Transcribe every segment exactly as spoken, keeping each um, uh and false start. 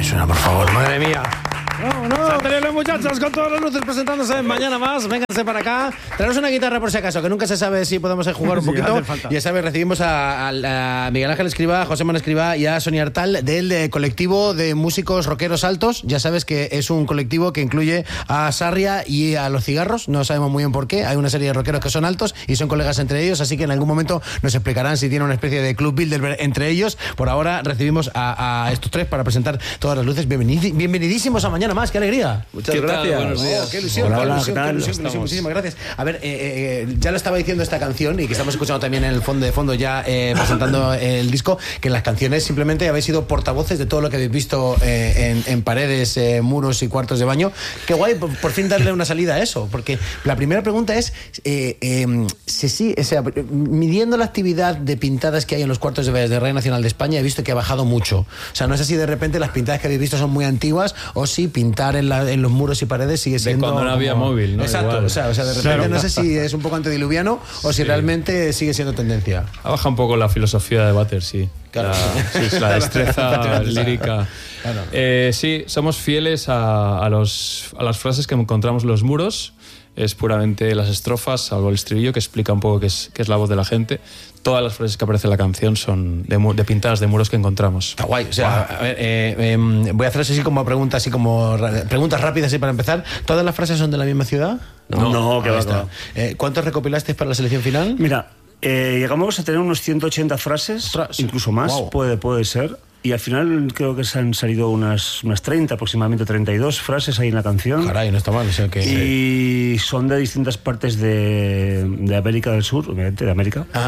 me suena, por favor, madre mía. No, no. Santelero, muchachos, con todas las luces presentándose en Mañana Más. Vénganse para acá. Traemos una guitarra por si acaso, que nunca se sabe si podemos jugar un poquito. Sí, ya sabes, recibimos a, a, a Miguel Ángel Escribá, a José Manuel Escribá y a Sonia Artal del de colectivo de músicos rockeros altos. Ya sabes que es un colectivo que incluye a Sarria y a Los Cigarros. No sabemos muy bien por qué. Hay una serie de rockeros que son altos y son colegas entre ellos, así que en algún momento nos explicarán si tienen una especie de club builder entre ellos. Por ahora recibimos a, a estos tres para presentar todas las luces. Bienvenid, bienvenidísimos a Mañana Más. ¡Qué alegría! Muchas gracias. Buenos días. Oh, qué ilusión, hola, qué hola, ilusión, ¿qué tal? qué ilusión, qué ilusión. Muchísimas gracias. A ver, eh, eh, ya lo estaba diciendo esta canción y que estamos escuchando también en el fondo de fondo ya eh, presentando el disco, que en las canciones simplemente habéis sido portavoces de todo lo que habéis visto eh, en, en paredes, eh, muros y cuartos de baño. Qué guay, por, por fin darle una salida a eso, porque la primera pregunta es eh, eh, si sí, o sea, midiendo la actividad de pintadas que hay en los cuartos de baño de Radio Nacional de España, he visto que ha bajado mucho. O sea, no sé si de repente las pintadas que habéis visto son muy antiguas o si pintar en, la, en los muros y paredes sigue siendo... De cuando no había como... móvil, ¿no? Exacto, o sea, o sea, de repente claro. No sé si es un poco antediluviano o si sí. realmente sigue siendo tendencia. Ha bajado un poco la filosofía de Butter, sí. Claro. La, sí, la destreza lírica. Claro. Eh, sí, somos fieles a, a, los, a las frases que encontramos en los muros. Es puramente las estrofas, salvo el estribillo, que explica un poco qué es, qué es la voz de la gente. Todas las frases que aparecen en la canción son de, de pintadas de muros que encontramos. Está guay. O sea, wow. a ver, eh, eh, voy a hacer así como preguntas, así como preguntas rápidas así para empezar. ¿Todas las frases son de la misma ciudad? No, no, no que va a estar. Eh, ¿Cuántos recopilasteis para la selección final? Mira, eh, llegamos a tener unos ciento ochenta frases, Ostras, incluso más, wow. puede, puede ser. Y al final creo que se han salido unas, unas treinta, aproximadamente treinta y dos frases ahí en la canción. Caray, no está mal. O sea que... Y son de distintas partes de, de América del Sur, obviamente, de América, Ajá.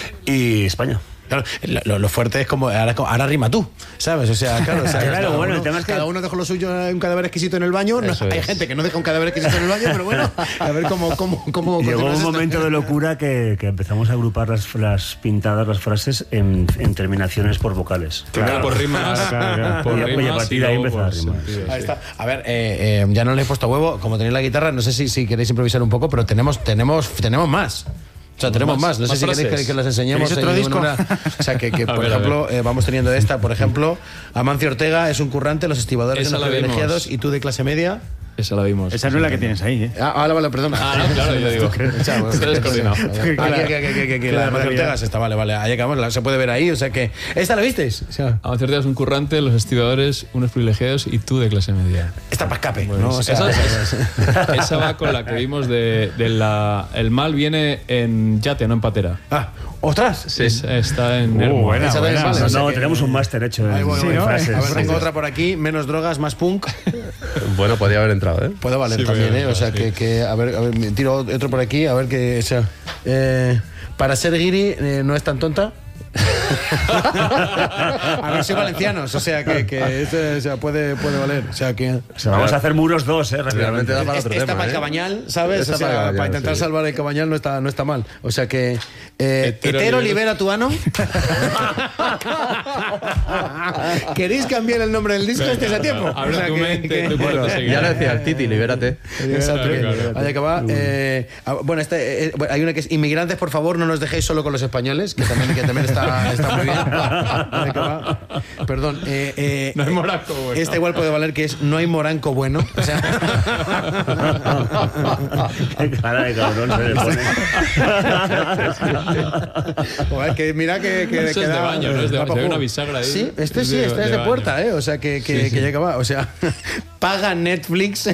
y España. Claro, lo, lo fuerte es como ahora, ahora rima tú, ¿sabes? O sea, claro, o sea, claro bueno, uno, el tema es que cada uno dejó lo suyo, un cadáver exquisito en el baño. No, hay gente que no deja un cadáver exquisito en el baño, pero bueno, a ver cómo cómo cómo llegó un momento de locura que, que empezamos a agrupar las, las pintadas, las frases en, en terminaciones por vocales. Claro, por rimas, claro, claro. Por y, rimas y a partir de ahí empezó a rimar. Sí, ahí está. A ver, eh, eh, ya no le he puesto huevo, como tenéis la guitarra, no sé si, si queréis improvisar un poco, pero tenemos tenemos tenemos más. O sea, tenemos más, no sé si queréis que, que las enseñemos. otro disco? Una, o sea, que, que por ver, ejemplo, eh, vamos teniendo esta, por ejemplo, Amancio Ortega es un currante, los estibadores son los privilegiados y tú de clase media. Esa la vimos. Esa no es la que tienes ahí, ¿eh? Ah, vale, vale, perdona. Ah, no, claro, yo digo. Está descoordinado. Aquí, la Amancio Ortega está, vale, vale. Ahí acabamos, se puede ver ahí, o sea que... ¿Esta la visteis? O sea, Amancio Ortega es un currante, los estibadores, unos privilegiados y tú de clase media. Esta para escape, bueno, ¿no? O sea, esa, esa, esa va con la que vimos de, de la... El mal viene en yate, no en patera. Ah, ¡ostras! Sí, está en... Uh, buena, esa buena. Vale, no, o sea no que... tenemos un máster hecho de, bueno, sí, ¿no? frases. A ver, tengo otra por aquí, menos drogas, más punk. Bueno, podría haber entrado, ¿eh? Puede valer sí, también, ¿eh? O sea, sí. que, que... A ver, a ver, tiro otro por aquí, a ver que... O sea, eh, para ser guiri eh, no es tan tonta. A ver, soy valencianos, o sea que, que este, o sea, puede, puede valer. O sea que. O sea, vamos a hacer muros dos, eh, realmente da para otro esta tema. Para el ¿eh? Cabañal, ¿sabes? Esta o sea, para, para, Cabañal, para intentar sí. salvar el Cabañal no está, no está mal. O sea que. Eh, hetero, hetero libera tu ano. ¿Queréis cambiar el nombre del disco? Venga, este es a tiempo. Abre o sea, tu que, mente, que, tu bueno, ya lo decía el Titi, libérate. Exacto. Claro, claro. Ahí acaba. Eh, bueno, este, eh, hay una que es inmigrantes, por favor, no nos dejéis solo con los españoles, que también, que también está, está muy bien. Ahí acaba. Perdón. Eh, eh, no hay moranco bueno. Esta igual puede valer que es no hay moranco bueno. O sea. Qué cara de cabrón se le pone. Joder, que mira que, que Eso es de baño, no es de baño. Hay una bisagra ahí. Sí, este sí, este es de, de puerta, ¿eh? O sea, que, que, sí, sí. que ya acaba. O sea, paga Netflix.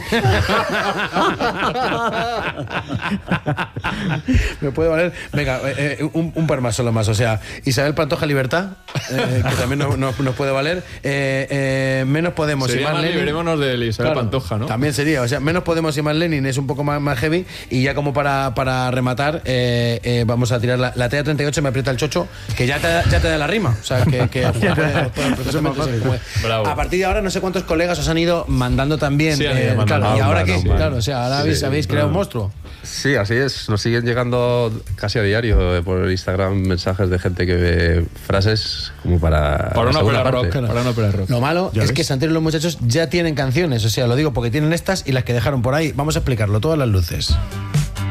Me puede valer. Venga, eh, un, un par más, solo más. O sea, Isabel Pantoja Libertad, eh, que también nos, nos, nos puede valer. Eh, eh, menos Podemos sería y más Lenin. Liberémonos de Isabel claro, Pantoja, ¿no? También sería. O sea, menos Podemos y más Lenin es un poco más, más heavy. Y ya como para, para rematar, eh, eh, vamos a tirar la, la T A treinta y ocho, me aprieta el chocho, que ya te, ya te da la rima. O sea, que, que puede, puede, puede, puede, a partir de ahora no sé cuántos colegas os han ido mandando también. Sí, eh, mandando claro, no, ¿y ahora no, qué? No, claro, o sea, ahora habéis, sí, habéis creado no. un monstruo. Sí, así es. Nos siguen llegando casi a diario eh, por Instagram mensajes de gente que ve frases como para para una ópera rock, claro. para una ópera rock. Lo malo es ves? que Santelero y los muchachos ya tienen canciones, o sea, lo digo porque tienen estas y las que dejaron por ahí. Vamos a explicarlo, todas las luces.